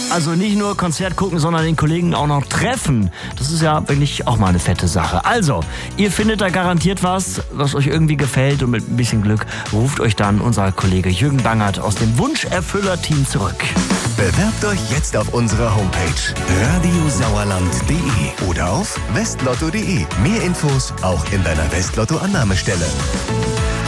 Also nicht nur Konzert gucken, sondern den Kollegen auch noch treffen. Das ist ja wirklich auch mal eine fette Sache. Also, ihr findet da garantiert was euch irgendwie gefällt und mit ein bisschen Glück ruft euch dann unser Kollege Jürgen Bangert aus dem Wunscherfüller-Team zurück. Bewerbt euch jetzt auf unserer Homepage radiosauerland.de oder auf westlotto.de. Mehr Infos auch in deiner Westlotto-Annahmestelle.